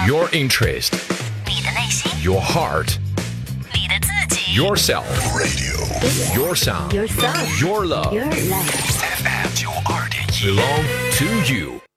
Your interest, 你的内心， your heart, 你的自己 yourself, Radio your sound, Yourself your love. Your life FM 92.1 belong to you.